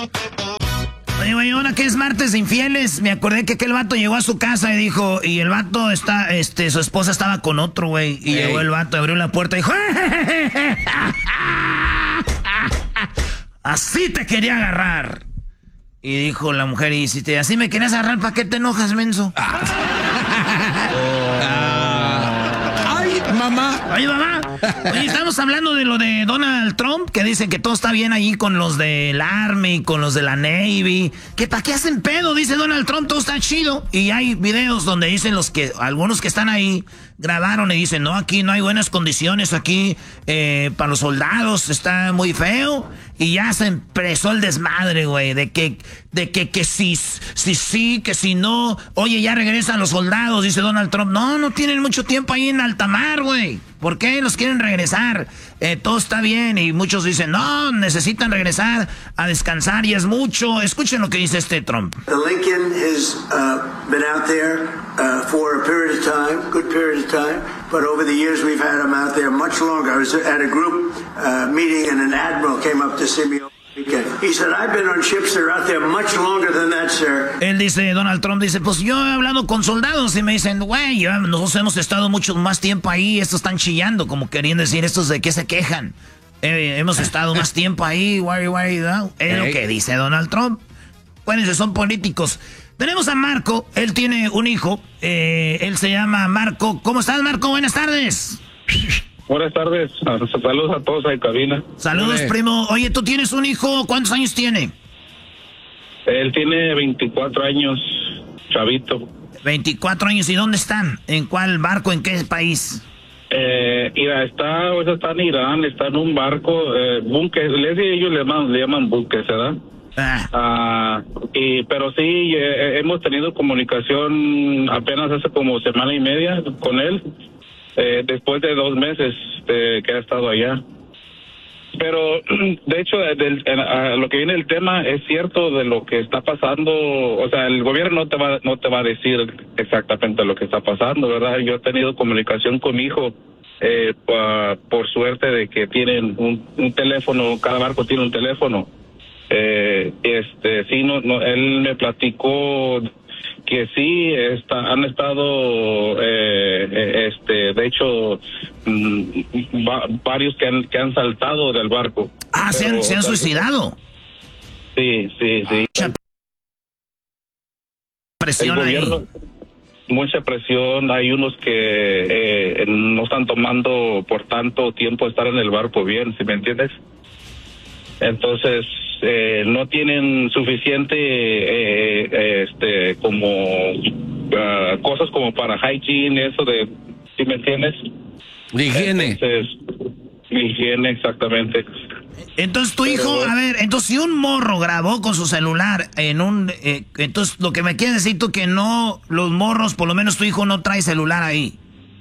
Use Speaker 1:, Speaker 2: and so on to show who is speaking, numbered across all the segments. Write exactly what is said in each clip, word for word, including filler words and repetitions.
Speaker 1: Oye, güey, ahora que es martes de infieles, me acordé que aquel vato llegó a su casa y dijo, y el vato está, este, su esposa estaba con otro, güey, y Ey. llegó el vato, abrió la puerta y dijo, así te quería agarrar. Y dijo la mujer, y si te, así me querías agarrar, ¿para qué te enojas, menso?
Speaker 2: Ah. oh. ah. Ay, mamá.
Speaker 1: Oye, mamá. Oye, estamos hablando de lo de Donald Trump, que dicen que todo está bien ahí con los del Army, con los de la Navy. Que para qué hacen pedo, dice Donald Trump, todo está chido. Y hay videos donde dicen los que, algunos que están ahí, grabaron y dicen, no, aquí no hay buenas condiciones, aquí eh, para los soldados está muy feo. Y ya se empezó el desmadre, güey, de que, de que, que sí, sí, sí, que si no, oye, ya regresan los soldados, dice Donald Trump. No, no tienen mucho tiempo ahí en alta mar, güey. ¿Por qué los quieren regresar? Eh, todo está bien y muchos dicen, no, necesitan regresar a descansar y es mucho. Escuchen lo que dice este Trump.
Speaker 3: The Lincoln has uh, been out there uh, for a period of time, good period of time, but over the years we've had them out there much longer. I was at a group uh, meeting and an admiral came up to see me. He said, I've been on ships that are out there much longer than that, sir.
Speaker 1: Él dice, Donald Trump dice, pues yo he hablado con soldados y me dicen, güey, nosotros hemos estado mucho más tiempo ahí, estos están chillando, como querían decir, estos de qué se quejan. Eh, hemos estado más tiempo ahí, worry, worry, ¿no? Es lo que dice Donald Trump. Bueno, son políticos. Tenemos a Marco, él tiene un hijo, eh, él se llama Marco. ¿Cómo estás, Marco? Buenas tardes.
Speaker 4: Buenas tardes, saludos a todos ahí en cabina.
Speaker 1: Saludos, Oye. primo. Oye, ¿tú tienes un hijo? ¿Cuántos años tiene?
Speaker 4: Él tiene veinticuatro años, chavito.
Speaker 1: veinticuatro años, ¿y dónde están? ¿En cuál barco? ¿En qué país?
Speaker 4: Eh, mira, está, o sea, está en Irán, está en un barco, eh, buques, ellos le llaman, le llaman buques, ¿verdad? Ah. Uh, y, pero sí, eh, hemos tenido comunicación apenas hace como semana y media con él. Eh, después de dos meses de que ha estado allá. Pero, de hecho, del, a lo que viene el tema es cierto de lo que está pasando. O sea, el gobierno no te va, no te va a decir exactamente lo que está pasando, ¿verdad? Yo he tenido comunicación con mi hijo, eh, pa, por suerte de que tienen un, un teléfono, cada barco tiene un teléfono. Eh, este, sí, no, no, él me platicó que sí está, han estado eh, este de hecho mm, va, varios que han que han saltado del barco.
Speaker 1: Ah, pero, se han, se han suicidado.
Speaker 4: Sí, sí, sí. Mucha
Speaker 1: presión ahí.
Speaker 4: Mucha presión. Hay unos que eh, no están tomando por tanto tiempo estar en el barco bien, ¿sí me entiendes? Entonces eh, no tienen suficiente eh, eh, este como uh, cosas como para hygiene, eso de, ¿sí me entiendes?
Speaker 2: Higiene.
Speaker 4: Entonces, higiene, exactamente.
Speaker 1: Entonces tu hijo, Pero, a ver, entonces si un morro grabó con su celular en un, eh, entonces lo que me quiere decir tú que no, los morros, por lo menos tu hijo no trae celular ahí.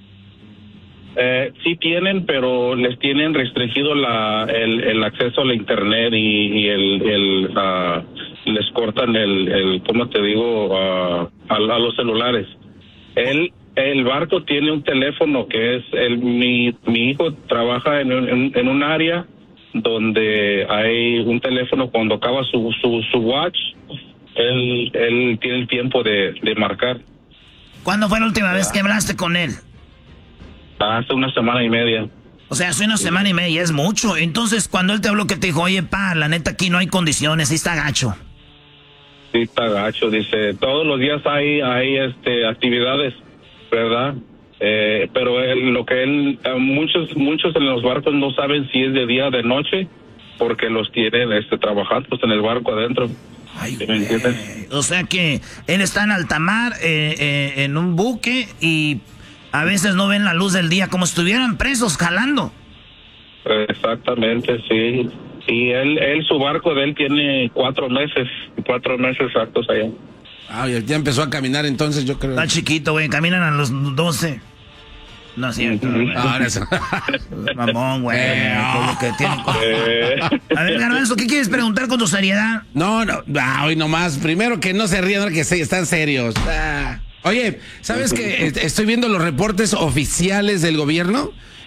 Speaker 4: Eh, sí tienen, pero les tienen restringido la, el, el acceso a la internet y, y el, el uh, les cortan el, el, ¿cómo te digo? Uh, a, a los celulares. El, el barco tiene un teléfono que es, el, mi, mi hijo trabaja en, en, en un área donde hay un teléfono cuando acaba su, su, su watch, él, él tiene el tiempo de, de marcar.
Speaker 1: ¿Cuándo fue la última vez que hablaste con él?
Speaker 4: Hace una semana y media.
Speaker 1: O sea, hace una sí. semana y media, es mucho. Entonces, cuando él te habló, que te dijo, oye, pa, la neta aquí no hay condiciones, sí está gacho.
Speaker 4: Sí está gacho, dice, todos los días hay, hay este, actividades, ¿verdad? Eh, pero él, lo que él, muchos, muchos en los barcos no saben si es de día o de noche, porque los tienen este, trabajando pues, en el barco adentro.
Speaker 1: Ay, ¿me entiendes? O sea que él está en alta mar, eh, eh, en un buque, y a veces no ven la luz del día, como si estuvieran presos jalando.
Speaker 4: Exactamente, sí. Y él, él, su barco de él tiene cuatro meses, cuatro meses exactos allá.
Speaker 2: Ah, y ya empezó a caminar entonces, yo creo.
Speaker 1: Está chiquito, güey, caminan a los doce. No es cierto. Uh-huh. Ahora eso. Mamón, güey. Eh, oh. que tiene... eh. A ver, Garbanzo, ¿qué quieres preguntar con tu seriedad?
Speaker 2: No, no, ah, hoy nomás. Primero que no se rían, que se, están serios. Ah. Oye, ¿sabes qué? Estoy viendo los reportes oficiales del gobierno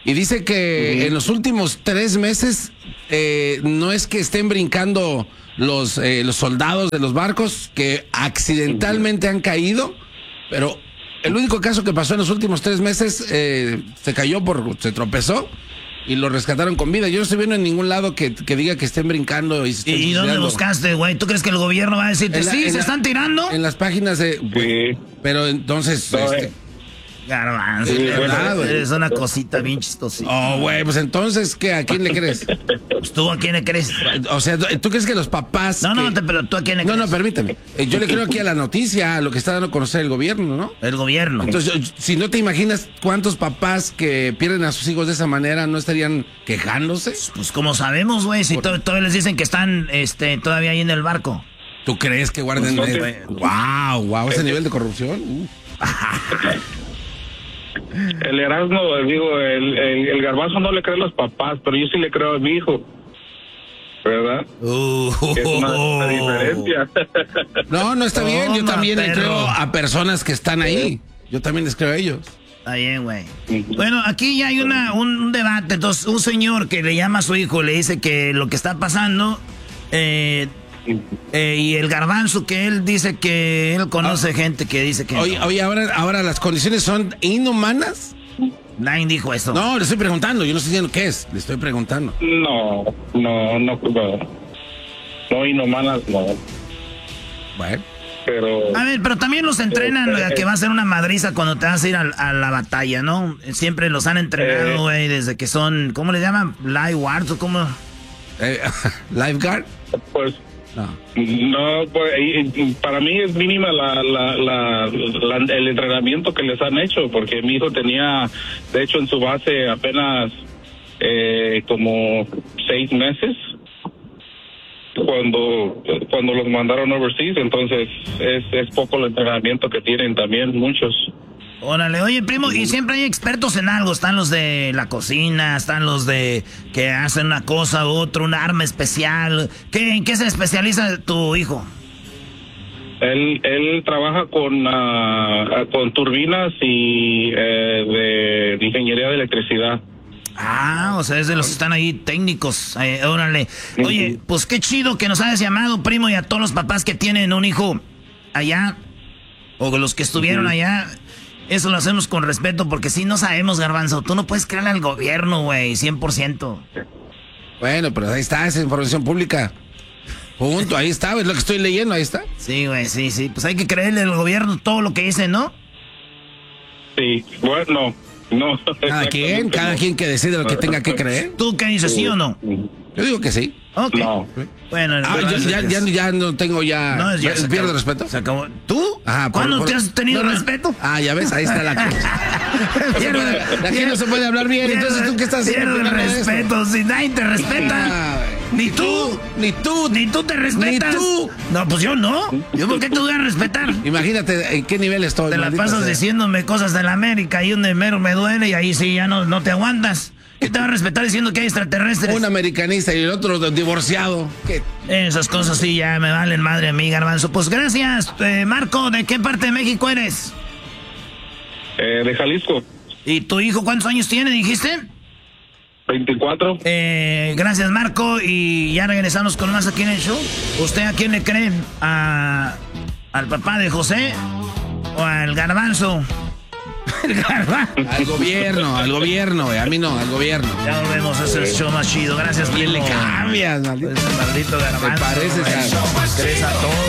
Speaker 2: Y dice que uh-huh. en los últimos tres meses eh, no es que estén brincando los, eh, los soldados de los barcos, que accidentalmente han caído, pero el único caso que pasó en los últimos tres meses eh, se cayó por, se tropezó y lo rescataron con vida. Yo no estoy viendo en ningún lado que, que diga que estén brincando. ¿Y, se estén
Speaker 1: ¿Y dónde
Speaker 2: tirando.
Speaker 1: buscaste, güey? ¿Tú crees que el gobierno va a decirte,
Speaker 2: la,
Speaker 1: sí, se
Speaker 2: la,
Speaker 1: están tirando?
Speaker 2: En las páginas de...
Speaker 4: Sí.
Speaker 2: Pero entonces...
Speaker 4: No,
Speaker 2: este,
Speaker 4: eh.
Speaker 1: Garbanzo,
Speaker 4: Sí,
Speaker 1: ¿verdad?
Speaker 4: bueno,
Speaker 1: Eres una cosita bien chistosita.
Speaker 2: Oh, güey, pues entonces, ¿qué? ¿A quién le crees?
Speaker 1: Pues, ¿tú a quién le crees?
Speaker 2: O sea, ¿tú crees que los papás...
Speaker 1: No,
Speaker 2: que...
Speaker 1: no, te, pero ¿tú a quién le
Speaker 2: No,
Speaker 1: crees?
Speaker 2: no, permíteme. Eh, Yo le creo aquí a la noticia, a lo que está dando a conocer el gobierno, ¿no?
Speaker 1: El gobierno.
Speaker 2: Entonces, yo- si no te imaginas cuántos papás que pierden a sus hijos de esa manera no estarían quejándose.
Speaker 1: Pues como sabemos, güey, si to- todavía les dicen que están este, todavía ahí en el barco.
Speaker 2: ¿Tú crees que guarden...
Speaker 4: Pues no
Speaker 2: eh,
Speaker 4: te-
Speaker 2: wow, wow, ese nivel de corrupción? Uh.
Speaker 4: El Erasmo, digo, el, el, el Garbanzo no le cree a los papás, pero yo sí le creo a mi hijo. ¿Verdad?
Speaker 1: Uh,
Speaker 4: Que es una, una diferencia.
Speaker 2: No, no está bien. Yo
Speaker 1: Toma,
Speaker 2: también le
Speaker 1: perro.
Speaker 2: creo a personas que están ahí. Yo también les creo a ellos.
Speaker 1: Está bien, güey. Bueno, aquí ya hay una, un, un debate. Entonces, un señor que le llama a su hijo le dice que lo que está pasando... Eh, eh, y el Garbanzo, que él dice que él conoce
Speaker 2: Ah.
Speaker 1: gente que dice que...
Speaker 2: Oye,
Speaker 1: no.
Speaker 2: oye, ahora, ahora las condiciones son inhumanas.
Speaker 1: Nadie dijo eso.
Speaker 2: No, le estoy preguntando. Yo no estoy diciendo qué es. Le estoy preguntando.
Speaker 4: No, no, no, no. No, inhumanas, no.
Speaker 2: Bueno.
Speaker 4: Pero...
Speaker 1: A ver, pero también los entrenan a que va a ser una madriza cuando te vas a ir a, a la batalla, ¿no? Siempre los han entrenado,
Speaker 4: Eh.
Speaker 1: güey, desde que son... ¿Cómo le llaman? ¿Lifeguards o cómo?
Speaker 2: Eh, ¿Lifeguard?
Speaker 4: Pues...
Speaker 2: No.
Speaker 4: No, pues, y- y para mí es mínima la, la, la, la- el entrenamiento que les han hecho, porque mi hijo tenía, de hecho, en su base apenas eh, como seis meses cuando cuando los mandaron overseas, entonces es, es poco el entrenamiento que tienen también muchos.
Speaker 1: Órale, oye, primo, y siempre hay expertos en algo. Están los de la cocina, están los de que hacen una cosa u otra, un arma especial. ¿Qué, ¿En qué se especializa tu hijo?
Speaker 4: Él él trabaja con ah, con turbinas y eh, de ingeniería de electricidad.
Speaker 1: Ah, o sea, es de los que están ahí técnicos. Eh, órale. Oye, pues qué chido que nos hayas llamado, primo, y a todos los papás que tienen un hijo allá, o los que estuvieron allá. Eso lo hacemos con respeto, porque si no sabemos, Garbanzo, tú no puedes creerle al gobierno, güey, cien por ciento.
Speaker 2: Bueno, pero ahí está, esa información pública. Punto, ahí está, es lo que estoy leyendo, ahí está.
Speaker 1: Sí, güey, sí, sí. Pues hay que creerle al gobierno todo lo que dice, ¿no?
Speaker 4: Sí, bueno, no.
Speaker 2: Cada quien, cada
Speaker 4: no.
Speaker 2: quien que decide lo que tenga que creer.
Speaker 1: ¿Tú qué dices, sí o no?
Speaker 2: Yo digo que sí.
Speaker 1: Ok.
Speaker 4: No.
Speaker 1: Bueno,
Speaker 2: Ah, yo, ya, ya, ya no tengo ya...
Speaker 1: No, ya se
Speaker 2: ¿Pierdo
Speaker 1: acabó.
Speaker 2: respeto?
Speaker 1: Se acabó. ¿Tú?
Speaker 2: Ajá, por-
Speaker 1: ¿Cuándo
Speaker 2: por-
Speaker 1: te has tenido
Speaker 2: no, no.
Speaker 1: respeto?
Speaker 2: Ah, ya ves, ahí está la cosa. No se puede- aquí no se puede hablar bien, entonces tú qué estás haciendo.
Speaker 1: Pierde
Speaker 2: opinando de esto?
Speaker 1: respeto, si nadie te respeta.
Speaker 2: Ah,
Speaker 1: Ni tú.
Speaker 2: Ni tú.
Speaker 1: Ni tú te respetas.
Speaker 2: Ni tú.
Speaker 1: No, pues yo no. ¿Yo por qué te voy a respetar?
Speaker 2: Imagínate en qué nivel estoy.
Speaker 1: Te la
Speaker 2: maldita
Speaker 1: pasas
Speaker 2: sea.
Speaker 1: diciéndome cosas de la América y donde mero me duele y ahí sí ya no, no te aguantas. ¿Qué te va a respetar diciendo que hay extraterrestres?
Speaker 2: Un americanista y el otro divorciado. ¿Qué?
Speaker 1: Esas cosas sí ya me valen madre a mí, Garbanzo. Pues gracias, eh, Marco. ¿De qué parte de México eres?
Speaker 4: Eh, de Jalisco,
Speaker 1: ¿Y tu hijo cuántos años tiene, dijiste?
Speaker 4: veinticuatro.
Speaker 1: Eh, gracias, Marco. Y ya regresamos con más aquí en el show. ¿Usted a quién le cree? ¿A, ¿Al papá de José o al Garbanzo? El Garbanzo.
Speaker 2: Al gobierno, al gobierno, güey. A mí no, al gobierno.
Speaker 1: Ya volvemos, ese es el show más chido. Gracias,
Speaker 2: ¿Quién
Speaker 1: primo.
Speaker 2: le cambias, maldito?
Speaker 1: Ese maldito Garbanzo.
Speaker 2: Te pareces
Speaker 1: güey.
Speaker 2: a-
Speaker 1: Crees a todo.